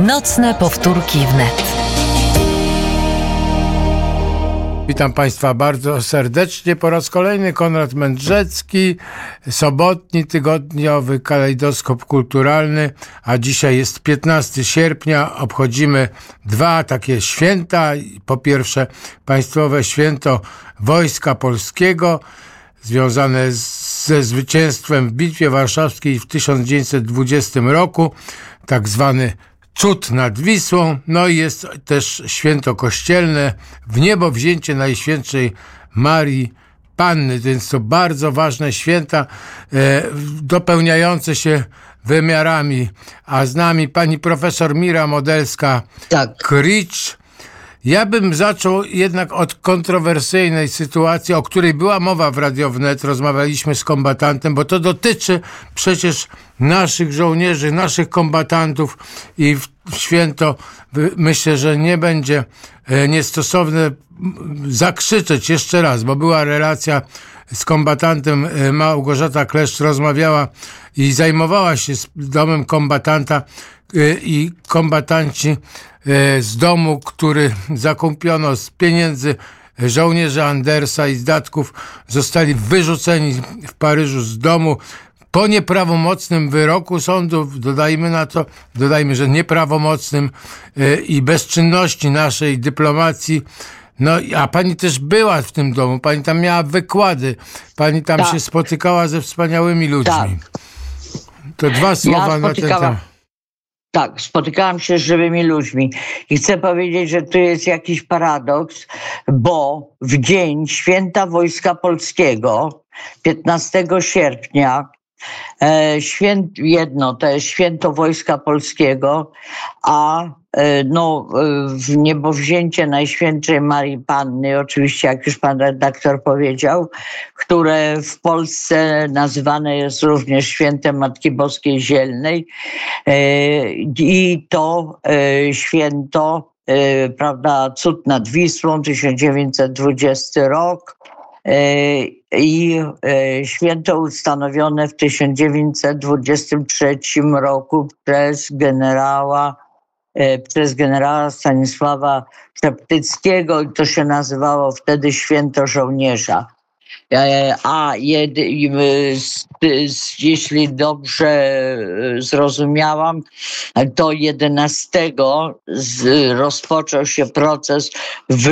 Nocne powtórki wnet. Witam Państwa bardzo serdecznie. Po raz kolejny Konrad Mędrzecki, sobotni, tygodniowy kalejdoskop kulturalny, a dzisiaj jest 15 sierpnia. Obchodzimy dwa takie święta. Po pierwsze Państwowe Święto Wojska Polskiego, związane ze zwycięstwem w Bitwie Warszawskiej w 1920 roku, tak zwany Cud nad Wisłą. No i jest też święto kościelne, wniebowzięcie Najświętszej Marii Panny, więc to bardzo ważne święta, dopełniające się wymiarami. A z nami pani profesor Mira Modelska-Kricz. Ja bym zaczął jednak od kontrowersyjnej sytuacji, o której była mowa w Radiu Wnet. Rozmawialiśmy z kombatantem, bo to dotyczy przecież naszych żołnierzy, naszych kombatantów i w święto myślę, że nie będzie niestosowne zakrzyczeć jeszcze raz, bo była relacja z kombatantem. Małgorzata Kleszcz rozmawiała i zajmowała się domem kombatanta i kombatanci z domu, który zakupiono z pieniędzy żołnierzy Andersa i z datków, zostali wyrzuceni w Paryżu z domu po nieprawomocnym wyroku sądu. Dodajmy, że nieprawomocnym i bezczynności naszej dyplomacji. No, a pani też była w tym domu, pani tam miała wykłady, pani tam się spotykała ze wspaniałymi ludźmi. Tak. To dwa słowa na ten temat. Tak, spotykałam się z żywymi ludźmi i chcę powiedzieć, że tu jest jakiś paradoks, bo w dzień Święta Wojska Polskiego, 15 sierpnia, to jest Święto Wojska Polskiego, a wniebowzięcie Najświętszej Marii Panny, oczywiście jak już pan redaktor powiedział, które w Polsce nazywane jest również Świętem Matki Boskiej Zielnej, i to święto, Cud nad Wisłą, 1920 rok, i święto ustanowione w 1923 roku przez generała Stanisława Szeptyckiego, i to się nazywało wtedy Święto Żołnierza. A jeśli dobrze zrozumiałam, to 11 rozpoczął się proces